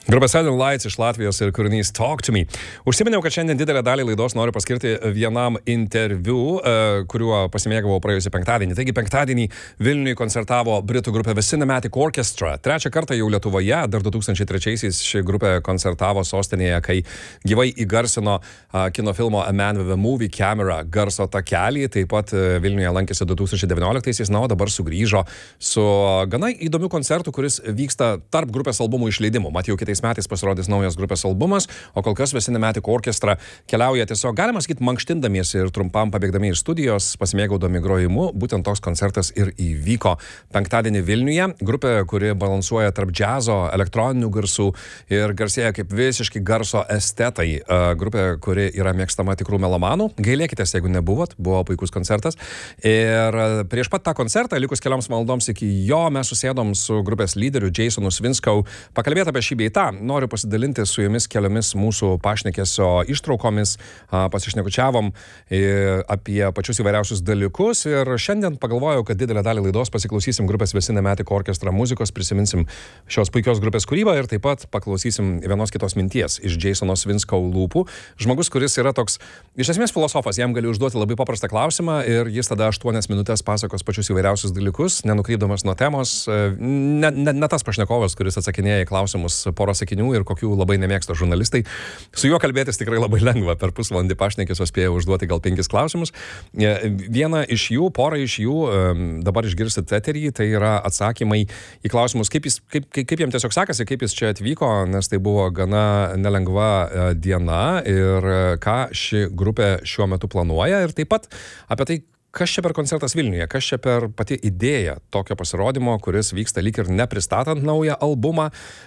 Grupė Silent Lights iš Latvijos ir kūrinys Talk to Me. Užsiminiau, kad šiandien didelę dalį laidos noriu paskirti vienam interviu, kuriuo pasimėgavau praėjusį penktadienį. Taigi penktadienį Vilniuje koncertavo britų grupė The Cinematic Orchestra. Trečią kartą jau Lietuvoje, dar 2003-aisiais ši grupė koncertavo sostinėje, kai gyvai įgarsino kino filmo A Man with a Movie Camera garso takelį. Taip pat Vilniuje lankėsi 2019-aisiais, na, o dabar sugrįžo su gana įdomiu koncertu, kuris vyksta tarp grupės albumų išleidimų. Mat jau kitais metais pasirodys naujas grupės albumas, o kol kas The Cinematic Orchestra keliauja tiesiog, galima sakyti, mankštindamiesi ir trumpam pabėgdami iš studijos, pasimėgaudami grojimu. Būtent toks koncertas ir įvyko penktadienį Vilniuje. Grupė, kuri balansuoja tarp džiazo, elektroninių garsų ir garsėja kaip visiškai garso estetai. Grupė, kuri yra mėgstama tikrų melomanų. Gailėkitės, jeigu nebuvot, buvo puikus koncertas. Ir prieš pat tą koncertą, likus kelioms valandoms iki jo, mes susėdom su grupės lyderiu Jasonu Svinskau pakalbėti apie šį bei tą. Noriu pasidalinti su jumis keliomis mūsų pašnekesio ištraukomis, pasišnekučiavom apie pačius įvairiausius dalykus ir šiandien pagalvojau, kad didelę dalį laidos pasiklausysim grupės The Cinematic Orchestra muzikos, prisiminsim šios puikios grupės kūrybą ir taip pat paklausysim vienos kitos minties iš Jasono Svinskau lūpų. Žmogus, kuris yra toks, iš esmės filosofas, jam gali užduoti labai paprastą klausimą ir jis tada 8 minutės pasakos pačius įvairiausius dalykus, nenukrypdamas nuo temos, ne tas pašnekovas, kuris atsakinėja į klausimus porą sakinių ir kokių labai nemėgsta žurnalistai. Su juo kalbėtis tikrai labai lengva. Per pusvalandį pašnekesio spėjau užduoti gal 5 klausimus. Vieną iš jų, porą iš jų dabar išgirsit eterį, tai yra atsakymai į klausimus, kaip jam tiesiog sekasi, kaip jis čia atvyko, nes tai buvo gana nelengva diena ir ką ši grupė šiuo metu planuoja ir taip pat apie tai, kas čia per koncertas Vilniuje, kas čia per pati idėja tokio pasirodymo, kuris vyksta lyg ir nepristatant naują albumą,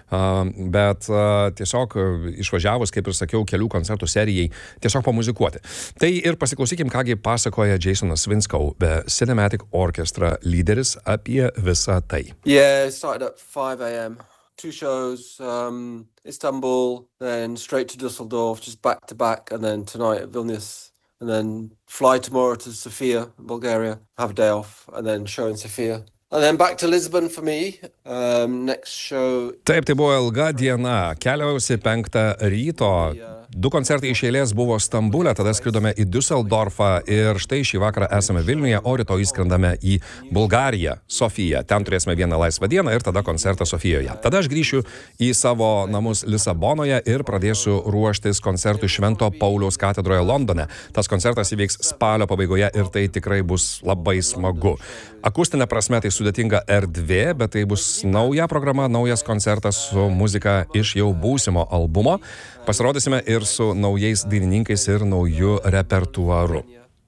bet tiesiog išvažiavus, kaip ir sakiau, kelių koncertų serijai, tiesiog pamuzikuoti. Tai ir pasiklausykim, kągi pasakoja Jasonas Svinskau, The Cinematic Orchestra lyderis, apie visą tai. Yeah, it started at 5 a.m. 2 shows, Istanbul, then straight to Düsseldorf, just back to back, and then tonight at Vilnius. And then fly tomorrow to Sofia, Bulgaria, have a day off, and then show in Sofia. And then back to Lisbon for me, next show. Taip, tai buvo ilga diena, keliausi 5 ryto, 2 koncertai iš eilės buvo Stambule, tada skridome į Düsseldorfą ir štai šį vakarą esame Vilniuje, o rytoj įskrendame į Bulgariją, Sofiją. Ten turėsime vieną laisvą dieną ir tada koncertą Sofijoje. Tada aš grįšiu į savo namus Lisabonoje ir pradėsiu ruoštis koncertui Švento Pauliaus katedroje Londone. Tas koncertas įvyks spalio pabaigoje ir tai tikrai bus labai smagu. Akustinė prasme tai sudėtinga erdvė, bet tai bus nauja programa, naujas koncertas su muzika iš jau būsimo albumo. Pasirodysime ir su naujais dainininkais ir nauju repertuaru.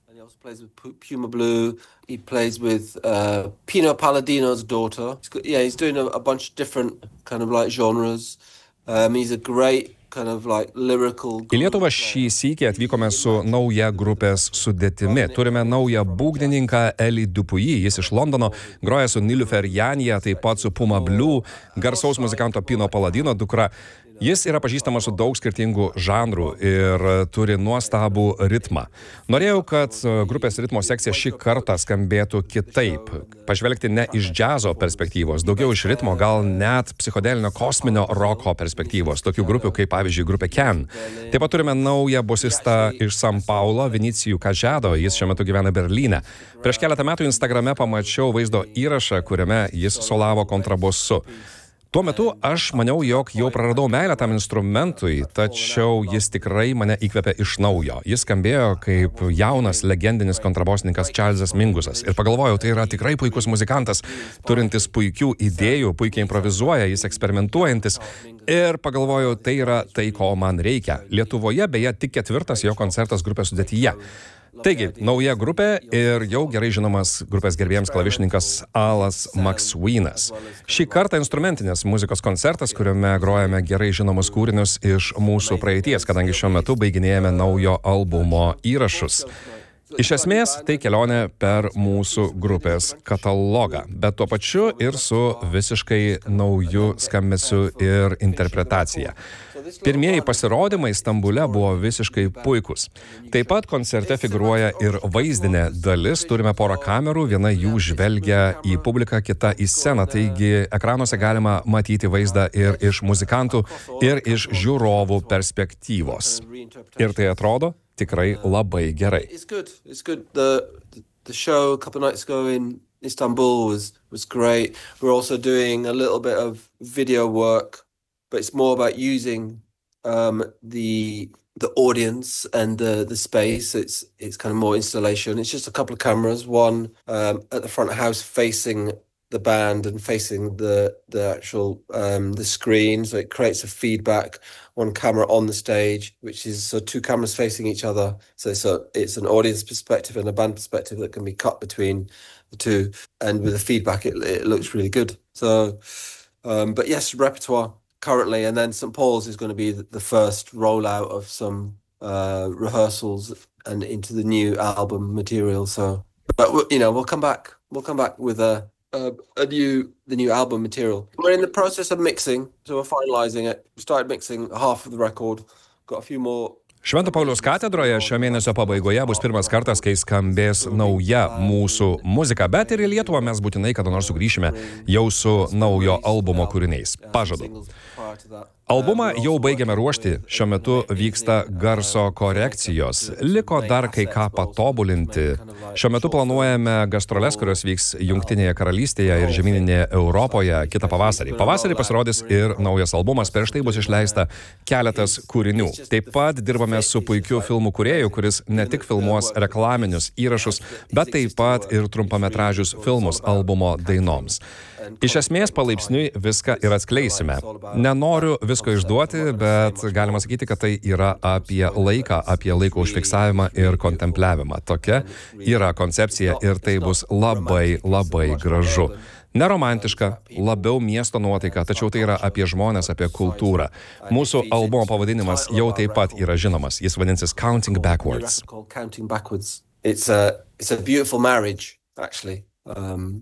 Puma Blue, he plays with Pino Palladino's daughter. He's doing a bunch of different kind of like genres. He's a great kind of like lyrical. Į Lietuvą šį sykį atvykome su nauja grupės sudėtimi. Turime naują būgnininką Eli Dupuy, jis iš Londono, groja su Nilüfer Janija, taip pat su Puma Blue, garsaus muzikanto Pino Palladino dukra. Jis yra pažįstamas su daug skirtingų žanrų ir turi nuostabų ritmą. Norėjau, kad grupės ritmo sekcija šį kartą skambėtų kitaip. Pažvelgti ne iš džiazo perspektyvos, daugiau iš ritmo, gal net psichodelinio kosminio roko perspektyvos, tokių grupių kaip pavyzdžiui grupė Ken. Taip pat turime naują bosistą iš San Paulo, Vinicijų Kadžado, jis šiuo metu gyvena Berlyne. Prieš keletą metų Instagrame pamačiau vaizdo įrašą, kuriame jis solavo kontrabosu. Tuo metu aš maniau, jog jau praradau meilę tam instrumentui, tačiau jis tikrai mane įkvėpė iš naujo. Jis skambėjo kaip jaunas legendinis kontrabosininkas Čarlzas Mingusas. Ir pagalvojau, tai yra tikrai puikus muzikantas, turintis puikių idėjų, puikiai improvizuoja, jis eksperimentuojantis. Ir pagalvojau, tai yra tai, ko man reikia. Lietuvoje beje tik 4. jo koncertas grupės sudėtyje. Taigi, nauja grupė ir jau gerai žinomas grupės gerbėjams klavišininkas Alas Maksvynas. Šį kartą instrumentinės muzikos koncertas, kuriame grojame gerai žinomus kūrinius iš mūsų praeities, kadangi šiuo metu baiginėjame naujo albumo įrašus. Iš esmės, tai kelionė per mūsų grupės katalogą, bet tuo pačiu ir su visiškai nauju skambesiu ir interpretacija. Pirmieji pasirodymai Stambule buvo visiškai puikus. Taip pat koncerte figūruoja ir vaizdinė dalis, turime porą kamerų, viena jų žvelgia į publiką, kita į sceną, taigi ekranuose galima matyti vaizdą ir iš muzikantų, ir iš žiūrovų perspektyvos. Ir tai atrodo tikrai labai gerai. It's good. The show a couple of nights ago in Istanbul was great. We're also doing a little bit of video work, but it's more about using the audience and the space. It's kind of more installation. It's just a couple of cameras, one at the front of house facing the band and facing the actual the screen, so it creates a feedback. One camera on the stage, which is so two cameras facing each other. So it's an audience perspective and a band perspective that can be cut between the two. And with the feedback, it looks really good. So, but yes, repertoire currently, and then St. Paul's is going to be the first rollout of some rehearsals and into the new album material. So, but we'll come back. We'll come back with the new album material. We're in the process of mixing, so we're finalizing it. We started mixing half of the record. Got a few more. Švento Pauliaus katedroje šio mėnesio pabaigoje bus pirmas kartas, kai skambės nauja mūsų muzika, bet ir į Lietuvą mes būtinai kada nors sugrįšime jau su naujo albumo kūriniais. Pažadu. Albumą jau baigiame ruošti, šiuo metu vyksta garso korekcijos, liko dar kai ką patobulinti. Šiuo metu planuojame gastroles, kurios vyks Jungtinėje karalystėje ir žemyninėje Europoje kitą pavasarį. Pavasarį pasirodys ir naujas albumas, prieš tai bus išleista keletas kūrinių. Taip pat dirbame su puikiu filmų kūrėju, kuris ne tik filmuos reklaminius įrašus, bet taip pat ir trumpametražius filmus albumo dainoms. Iš esmės palaipsniui viską ir atskleisime. Nenoriu visko išduoti, bet galima sakyti, kad tai yra apie laiką, apie laiko užfiksavimą ir kontempliavimą. Tokia yra koncepcija ir tai bus labai, labai gražu. Neromantiška, labiau miesto nuotaika, tačiau tai yra apie žmones, apie kultūrą. Mūsų albumo pavadinimas jau taip pat yra žinomas. Jis vadinsis Counting Backwards. It's a beautiful marriage, actually.